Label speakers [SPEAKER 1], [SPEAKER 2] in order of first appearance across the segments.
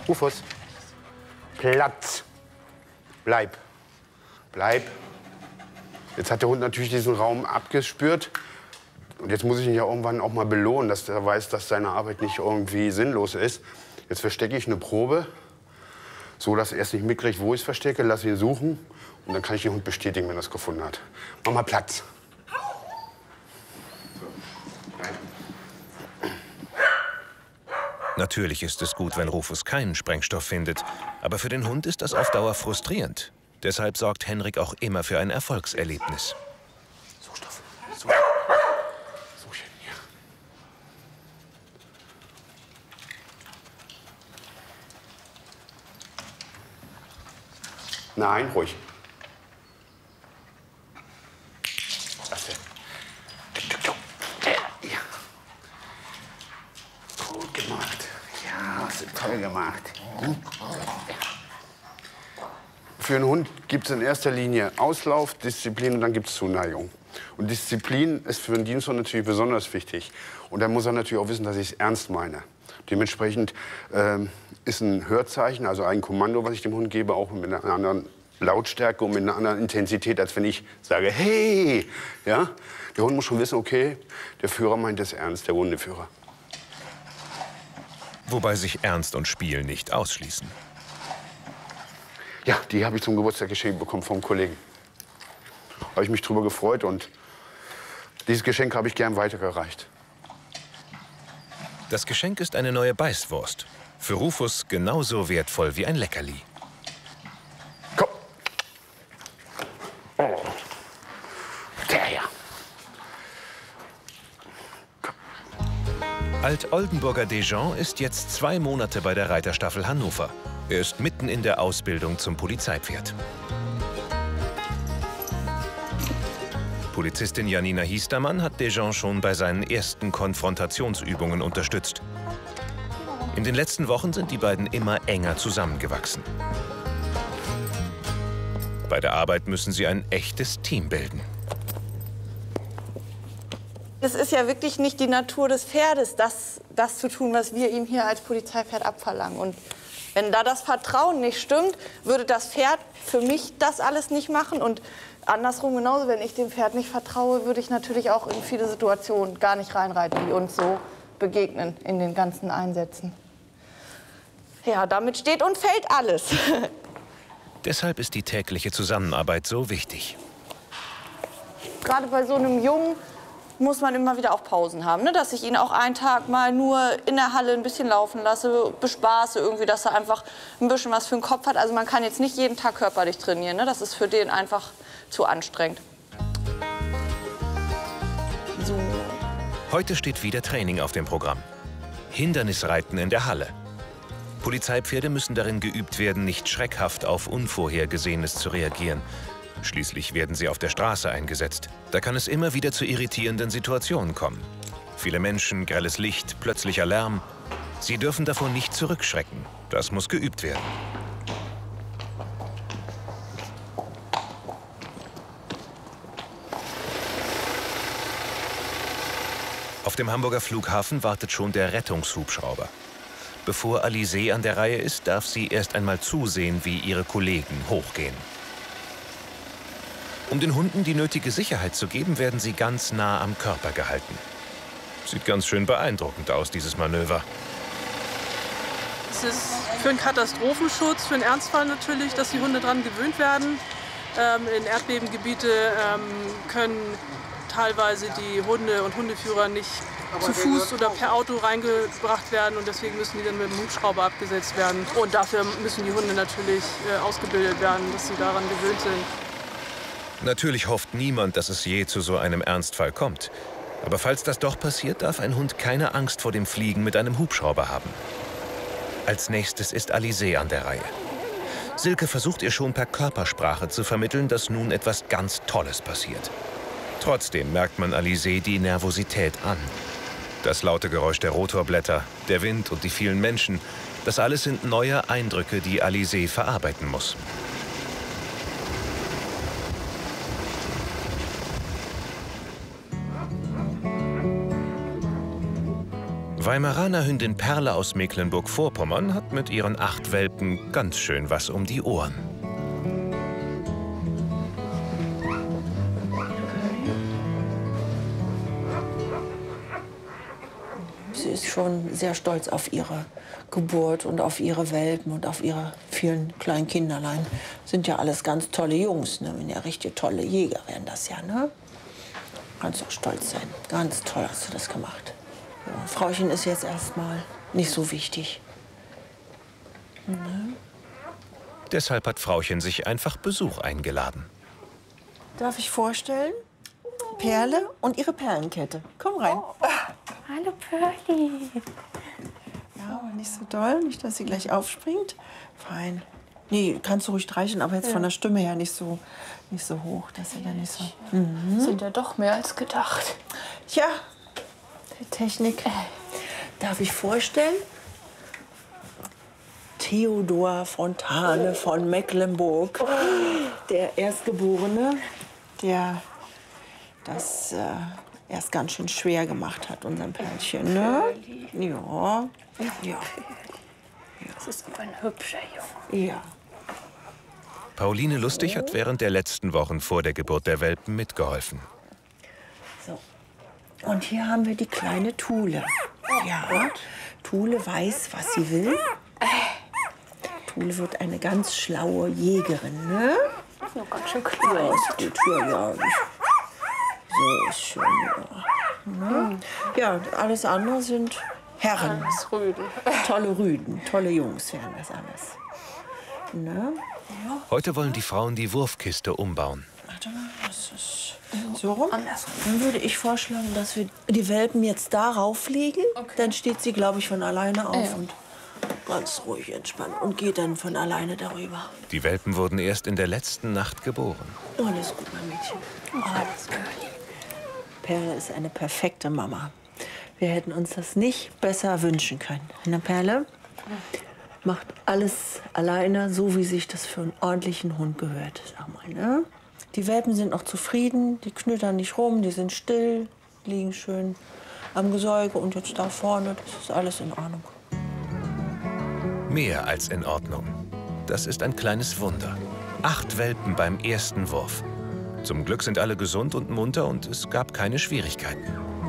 [SPEAKER 1] Rufus. Platz. Bleib. Bleib. Jetzt hat der Hund natürlich diesen Raum abgespürt. Und jetzt muss ich ihn ja irgendwann auch mal belohnen, dass er weiß, dass seine Arbeit nicht irgendwie sinnlos ist. Jetzt verstecke ich eine Probe, so dass er es nicht mitkriegt, wo ich es verstecke. Lass ihn suchen und dann kann ich den Hund bestätigen, wenn er es gefunden hat. Mach mal Platz.
[SPEAKER 2] Natürlich ist es gut, wenn Rufus keinen Sprengstoff findet. Aber für den Hund ist das auf Dauer frustrierend. Deshalb sorgt Henrik auch immer für ein Erfolgserlebnis.
[SPEAKER 1] Suchstoff. Suchen hier. Nein, ruhig. Was denn? Ja. Gut gemacht. Ja, hast du toll gemacht. Hm? Für einen Hund gibt es in erster Linie Auslauf, Disziplin und dann gibt es Zuneigung. Und Disziplin ist für einen Diensthund natürlich besonders wichtig. Und da muss er natürlich auch wissen, dass ich es ernst meine. Dementsprechend ist ein Hörzeichen, also ein Kommando, was ich dem Hund gebe, auch mit einer anderen Lautstärke und mit einer anderen Intensität, als wenn ich sage, hey! Ja? Der Hund muss schon wissen, okay, der Führer meint es ernst, der Hundeführer.
[SPEAKER 2] Wobei sich Ernst und Spiel nicht ausschließen.
[SPEAKER 1] Ja, die habe ich zum Geburtstag geschenkt bekommen vom Kollegen. Habe ich mich drüber gefreut und dieses Geschenk habe ich gern weitergereicht.
[SPEAKER 2] Das Geschenk ist eine neue Beißwurst. Für Rufus genauso wertvoll wie ein Leckerli.
[SPEAKER 1] Komm. Oh. Der ja.
[SPEAKER 2] Alt-Oldenburger Dejean ist jetzt 2 Monate bei der Reiterstaffel Hannover. Er ist mitten in der Ausbildung zum Polizeipferd. Polizistin Janina Hiestermann hat Dejean schon bei seinen ersten Konfrontationsübungen unterstützt. In den letzten Wochen sind die beiden immer enger zusammengewachsen. Bei der Arbeit müssen sie ein echtes Team bilden.
[SPEAKER 3] Es ist ja wirklich nicht die Natur des Pferdes, das zu tun, was wir ihm hier als Polizeipferd abverlangen. Und wenn da das Vertrauen nicht stimmt, würde das Pferd für mich das alles nicht machen. Und andersrum genauso, wenn ich dem Pferd nicht vertraue, würde ich natürlich auch in viele Situationen gar nicht reinreiten, die uns so begegnen in den ganzen Einsätzen. Ja, damit steht und fällt alles.
[SPEAKER 2] Deshalb ist die tägliche Zusammenarbeit so wichtig.
[SPEAKER 3] Gerade bei so einem Jungen muss man immer wieder auch Pausen haben, ne? Dass ich ihn auch einen Tag mal nur in der Halle ein bisschen laufen lasse, bespaße irgendwie, dass er einfach ein bisschen was für den Kopf hat. Also man kann jetzt nicht jeden Tag körperlich trainieren, ne? Das ist für den einfach zu anstrengend. So.
[SPEAKER 2] Heute steht wieder Training auf dem Programm. Hindernisreiten in der Halle. Polizeipferde müssen darin geübt werden, nicht schreckhaft auf Unvorhergesehenes zu reagieren. Schließlich werden sie auf der Straße eingesetzt. Da kann es immer wieder zu irritierenden Situationen kommen. Viele Menschen, grelles Licht, plötzlicher Lärm. Sie dürfen davor nicht zurückschrecken. Das muss geübt werden. Auf dem Hamburger Flughafen wartet schon der Rettungshubschrauber. Bevor Alizée an der Reihe ist, darf sie erst einmal zusehen, wie ihre Kollegen hochgehen. Um den Hunden die nötige Sicherheit zu geben, werden sie ganz nah am Körper gehalten. Sieht ganz schön beeindruckend aus, dieses Manöver.
[SPEAKER 4] Es ist für einen Katastrophenschutz, für einen Ernstfall natürlich, dass die Hunde daran gewöhnt werden. In Erdbebengebiete können teilweise die Hunde und Hundeführer nicht zu Fuß oder per Auto reingebracht werden. Und deswegen müssen die dann mit dem Hubschrauber abgesetzt werden. Und dafür müssen die Hunde natürlich ausgebildet werden, dass sie daran gewöhnt sind.
[SPEAKER 2] Natürlich hofft niemand, dass es je zu so einem Ernstfall kommt. Aber falls das doch passiert, darf ein Hund keine Angst vor dem Fliegen mit einem Hubschrauber haben. Als nächstes ist Alizée an der Reihe. Silke versucht ihr schon per Körpersprache zu vermitteln, dass nun etwas ganz Tolles passiert. Trotzdem merkt man Alizée die Nervosität an. Das laute Geräusch der Rotorblätter, der Wind und die vielen Menschen, das alles sind neue Eindrücke, die Alizée verarbeiten muss. Weimaraner Hündin Perle aus Mecklenburg-Vorpommern hat mit ihren 8 Welpen ganz schön was um die Ohren.
[SPEAKER 5] Sie ist schon sehr stolz auf ihre Geburt und auf ihre Welpen und auf ihre vielen kleinen Kinderlein. Sind ja alles ganz tolle Jungs, ne? Wenn ja richtig tolle Jäger wären das ja, ne? Kannst doch stolz sein. Ganz toll hast du das gemacht. Ja, Frauchen ist jetzt erstmal nicht so wichtig. Ne?
[SPEAKER 2] Deshalb hat Frauchen sich einfach Besuch eingeladen.
[SPEAKER 5] Darf ich vorstellen? Perle und ihre Perlenkette. Komm rein.
[SPEAKER 6] Hallo Pearly.
[SPEAKER 5] Ja, aber nicht so doll, nicht, dass sie gleich aufspringt. Fein. Nee, kannst du ruhig streichen, aber jetzt von der Stimme her nicht so hoch. Das ist ja nicht so.
[SPEAKER 6] Sind ja doch mehr als gedacht.
[SPEAKER 5] Tja, die Technik. Darf ich vorstellen? Theodor Fontane von Mecklenburg. Der Erstgeborene, der das erst ganz schön schwer gemacht hat, unserem Perlchen, ne? Ja. Ja.
[SPEAKER 6] Das ist aber ein hübscher Junge.
[SPEAKER 5] Ja.
[SPEAKER 2] Pauline Lustig hat während der letzten Wochen vor der Geburt der Welpen mitgeholfen.
[SPEAKER 5] So. Und hier haben wir die kleine Thule. Ja, Thule weiß, was sie will. Thule wird eine ganz schlaue Jägerin, ne?
[SPEAKER 6] Nur ganz schön klein.
[SPEAKER 5] Ja, ist gut. Ja. So ist schön, ja. Ne? Ja, alles andere sind Herren.
[SPEAKER 6] Alles Rüden.
[SPEAKER 5] Tolle Rüden, tolle Jungs wären das alles. Ne?
[SPEAKER 2] Heute wollen die Frauen die Wurfkiste umbauen.
[SPEAKER 5] Warte mal, das ist so rum. Dann würde ich vorschlagen, dass wir die Welpen jetzt darauf legen. Okay. Dann steht sie, glaube ich, von alleine auf und ganz ruhig entspannt und geht dann von alleine darüber.
[SPEAKER 2] Die Welpen wurden erst in der letzten Nacht geboren.
[SPEAKER 5] Alles gut, mein Mädchen. Alles gut. Perle ist eine perfekte Mama. Wir hätten uns das nicht besser wünschen können. Ne, Perle? Macht alles alleine, so wie sich das für einen ordentlichen Hund gehört. Sag mal, ne? Die Welpen sind noch zufrieden, die knüttern nicht rum, die sind still, liegen schön am Gesäuge und jetzt da vorne, das ist alles in Ordnung.
[SPEAKER 2] Mehr als in Ordnung. Das ist ein kleines Wunder. 8 Welpen beim ersten Wurf. Zum Glück sind alle gesund und munter und es gab keine Schwierigkeiten.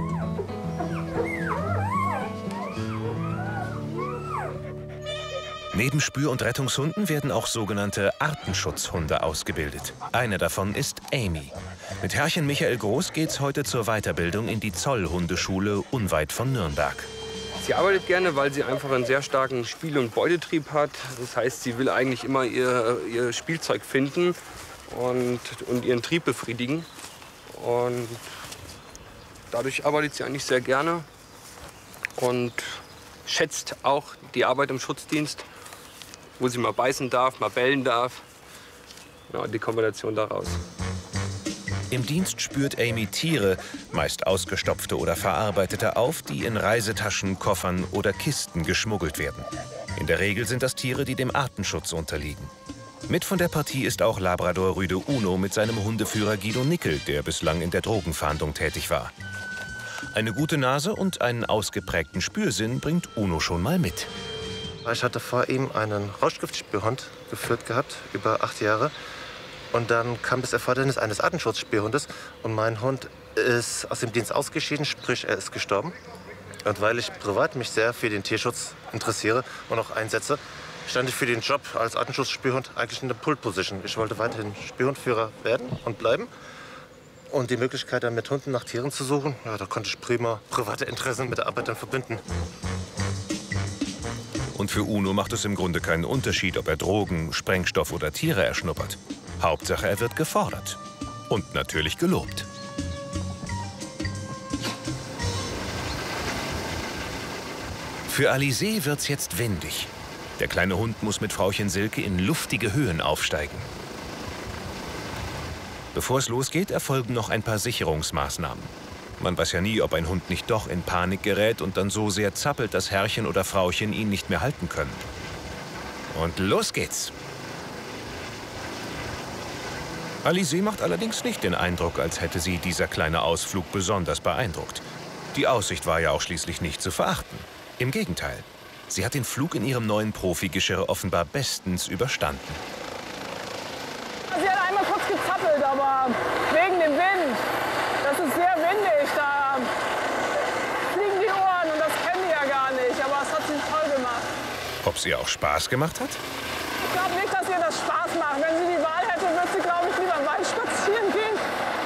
[SPEAKER 2] Neben Spür- und Rettungshunden werden auch sogenannte Artenschutzhunde ausgebildet. Einer davon ist Amy. Mit Herrchen Michael Groß geht's heute zur Weiterbildung in die Zollhundeschule unweit von Nürnberg.
[SPEAKER 7] Sie arbeitet gerne, weil sie einfach einen sehr starken Spiel- und Beutetrieb hat. Das heißt, sie will eigentlich immer ihr Spielzeug finden und ihren Trieb befriedigen. Und dadurch arbeitet sie eigentlich sehr gerne und schätzt auch die Arbeit im Schutzdienst, wo sie mal beißen darf, mal bellen darf. Ja, die Kombination daraus.
[SPEAKER 2] Im Dienst spürt Amy Tiere, meist ausgestopfte oder verarbeitete, auf, die in Reisetaschen, Koffern oder Kisten geschmuggelt werden. In der Regel sind das Tiere, die dem Artenschutz unterliegen. Mit von der Partie ist auch Labrador-Rüde Uno mit seinem Hundeführer Guido Nickel, der bislang in der Drogenfahndung tätig war. Eine gute Nase und einen ausgeprägten Spürsinn bringt Uno schon mal mit.
[SPEAKER 8] Ich hatte vor ihm einen Rauschgiftspürhund geführt gehabt, über 8 Jahre. Und dann kam das Erfordernis eines Artenschutzspürhundes. Und mein Hund ist aus dem Dienst ausgeschieden, sprich er ist gestorben. Und weil ich privat mich sehr für den Tierschutz interessiere und auch einsetze, stand ich für den Job als Artenschutzspürhund eigentlich in der Pole-Position. Ich wollte weiterhin Spürhundführer werden und bleiben. Und die Möglichkeit, dann mit Hunden nach Tieren zu suchen, ja, da konnte ich prima private Interessen mit der Arbeit dann verbinden.
[SPEAKER 2] Und für Uno macht es im Grunde keinen Unterschied, ob er Drogen, Sprengstoff oder Tiere erschnuppert. Hauptsache, er wird gefordert. Und natürlich gelobt. Für Alizé wird's jetzt windig. Der kleine Hund muss mit Frauchen Silke in luftige Höhen aufsteigen. Bevor es losgeht, erfolgen noch ein paar Sicherungsmaßnahmen. Man weiß ja nie, ob ein Hund nicht doch in Panik gerät und dann so sehr zappelt, dass Herrchen oder Frauchen ihn nicht mehr halten können. Und los geht's! Alizé macht allerdings nicht den Eindruck, als hätte sie dieser kleine Ausflug besonders beeindruckt. Die Aussicht war ja auch schließlich nicht zu verachten. Im Gegenteil, sie hat den Flug in ihrem neuen Profigeschirr offenbar bestens überstanden.
[SPEAKER 9] Sie hat einmal kurz gezappelt, aber wegen dem Wind. Das ist sehr windig, da fliegen die Ohren und das kennen die ja gar nicht. Aber es hat sie toll gemacht.
[SPEAKER 2] Ob es ihr auch Spaß gemacht hat?
[SPEAKER 9] Ich glaube nicht, dass ihr das Spaß macht. Wenn sie die Wahl hätte, würde sie, glaube ich, lieber im Wald spazieren gehen.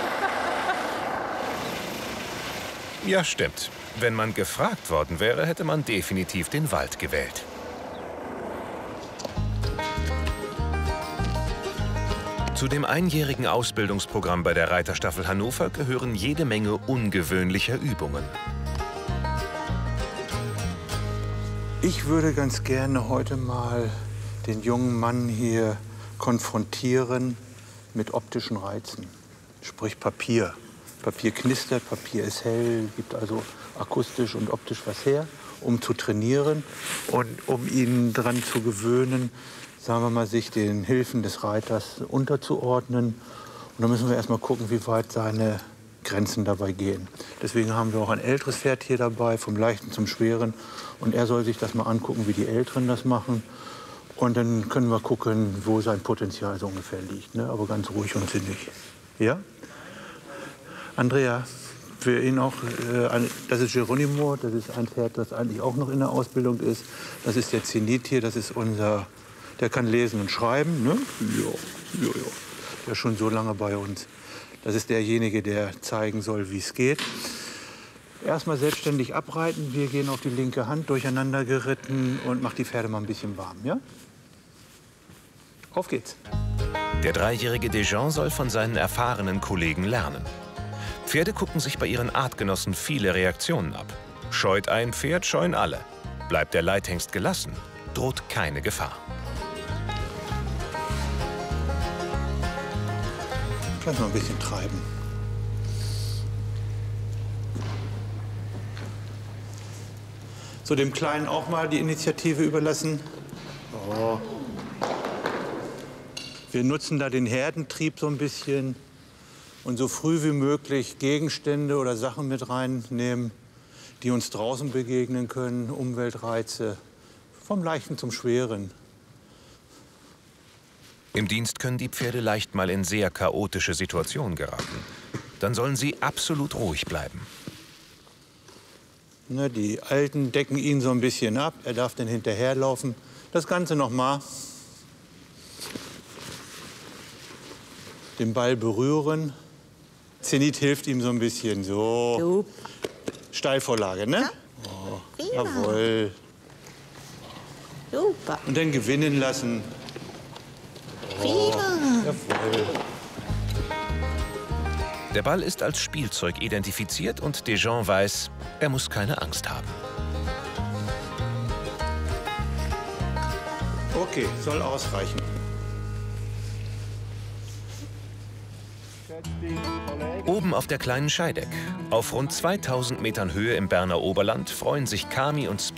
[SPEAKER 2] Ja, stimmt. Wenn man gefragt worden wäre, hätte man definitiv den Wald gewählt. Zu dem einjährigen Ausbildungsprogramm bei der Reiterstaffel Hannover gehören jede Menge ungewöhnlicher Übungen.
[SPEAKER 10] Ich würde ganz gerne heute mal den jungen Mann hier konfrontieren mit optischen Reizen, sprich Papier. Papier knistert, Papier ist hell, gibt also akustisch und optisch was her, um zu trainieren und um ihn daran zu gewöhnen, sagen wir mal, sich den Hilfen des Reiters unterzuordnen. Und dann müssen wir erst mal gucken, wie weit seine Grenzen dabei gehen. Deswegen haben wir auch ein älteres Pferd hier dabei, vom Leichten zum Schweren. Und er soll sich das mal angucken, wie die Älteren das machen. Und dann können wir gucken, wo sein Potenzial so ungefähr liegt. Ne? Aber ganz ruhig und sinnig. Ja? Andrea, für ihn auch, das ist Geronimo, das ist ein Pferd, das eigentlich auch noch in der Ausbildung ist. Das ist der Zenit hier, das ist unser, der kann lesen und schreiben. Ne? Ja. Der ist schon so lange bei uns. Das ist derjenige, der zeigen soll, wie es geht. Erstmal selbstständig abreiten. Wir gehen auf die linke Hand, durcheinander geritten und macht die Pferde mal ein bisschen warm. Ja? Auf geht's.
[SPEAKER 2] Der dreijährige Dejean soll von seinen erfahrenen Kollegen lernen. Pferde gucken sich bei ihren Artgenossen viele Reaktionen ab. Scheut ein Pferd, scheuen alle. Bleibt der Leithengst gelassen, droht keine Gefahr.
[SPEAKER 10] Vielleicht mal ein bisschen treiben. So, dem Kleinen auch mal die Initiative überlassen. Oh. Wir nutzen da den Herdentrieb so ein bisschen und so früh wie möglich Gegenstände oder Sachen mit reinnehmen, die uns draußen begegnen können, Umweltreize, vom Leichten zum Schweren.
[SPEAKER 2] Im Dienst können die Pferde leicht mal in sehr chaotische Situationen geraten. Dann sollen sie absolut ruhig bleiben.
[SPEAKER 10] Ne, die Alten decken ihn so ein bisschen ab, er darf dann hinterherlaufen. Das Ganze nochmal. Den Ball berühren. Zenit hilft ihm so ein bisschen. So.
[SPEAKER 3] Super.
[SPEAKER 10] Steilvorlage, ne?
[SPEAKER 3] Ja.
[SPEAKER 10] Oh, jawohl.
[SPEAKER 3] Super.
[SPEAKER 10] Und dann gewinnen lassen. Oh, jawohl.
[SPEAKER 2] Der Ball ist als Spielzeug identifiziert und Dejean weiß, er muss keine Angst haben.
[SPEAKER 10] Okay, soll ausreichen.
[SPEAKER 2] Oben auf der kleinen Scheideck, auf rund 2000 Metern Höhe im Berner Oberland, freuen sich Kami und Speed